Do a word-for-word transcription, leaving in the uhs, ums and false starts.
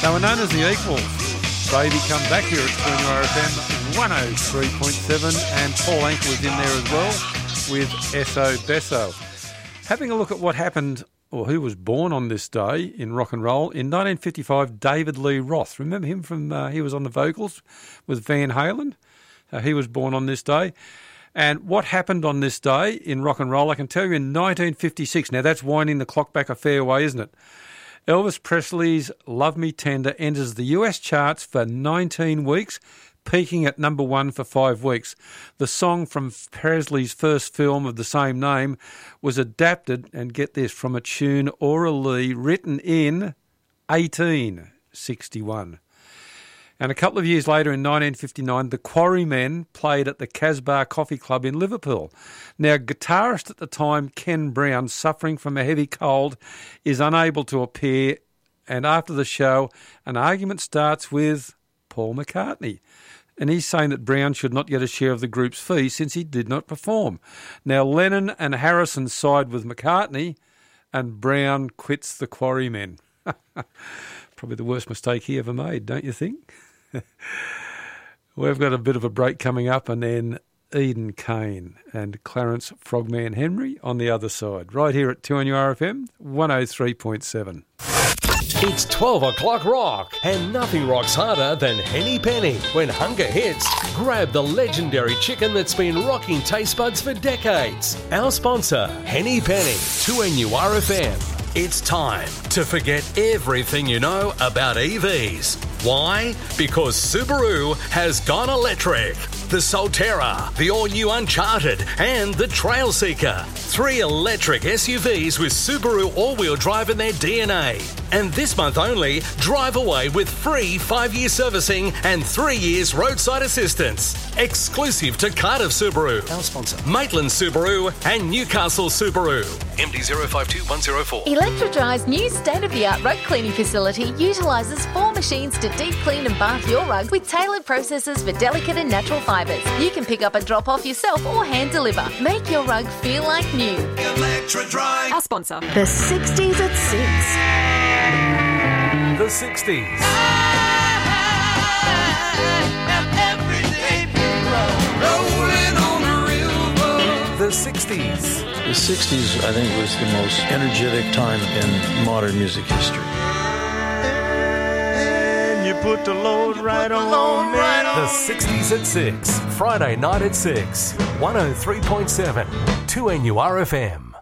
They were known as the Equals. Baby Come Back here at two N U R F M one oh three point seven, and Paul Anka was in there as well with Esso Besso. Having a look at what happened, or who was born on this day in rock and roll. In nineteen fifty-five, David Lee Roth. Remember him from, uh, he was on the vocals with Van Halen. Uh, he was born on this day. And what happened on this day in rock and roll, I can tell you in nineteen fifty-six. Now that's winding the clock back a fair way, isn't it? Elvis Presley's Love Me Tender enters the U S charts for nineteen weeks, peaking at number one for five weeks. The song from Presley's first film of the same name was adapted, and get this, from a tune Aura Lee written in eighteen sixty-one. And a couple of years later, in nineteen fifty-nine, the Quarrymen played at the Casbah Coffee Club in Liverpool. Now, guitarist at the time, Ken Brown, suffering from a heavy cold, is unable to appear, and after the show, an argument starts with Paul McCartney. And he's saying that Brown should not get a share of the group's fee since he did not perform. Now, Lennon and Harrison side with McCartney, and Brown quits the Quarrymen. Probably the worst mistake he ever made, don't you think? We've got a bit of a break coming up, and then Eden Kane and Clarence Frogman Henry on the other side, right here at two N U R F M one oh three point seven. It's twelve o'clock rock, and nothing rocks harder than Henny Penny. When hunger hits, grab the legendary chicken that's been rocking taste buds for decades. Our sponsor, Henny Penny, two N U R F M. It's time to forget everything you know about E Vs. Why? Because Subaru has gone electric. The Solterra, the all-new Uncharted, and the Trailseeker. Three electric S U Vs with Subaru all-wheel drive in their D N A. And this month only, drive away with free five-year servicing and three years roadside assistance. Exclusive to Cardiff Subaru, our sponsor, Maitland Subaru, and Newcastle Subaru. M D zero five two one zero four. Electrodry's new state-of-the-art rug cleaning facility utilises four machines to deep clean and bath your rugs with tailored processes for delicate and natural fibres. You can pick up and drop off yourself or hand deliver. Make your rug feel like new. Electrodry, our sponsor. The sixties at six. The sixties. The sixties. The sixties, I think, was the most energetic time in modern music history. And you put the load right on me. The sixties at six. Friday night at six. one oh three point seven. two N U R F M.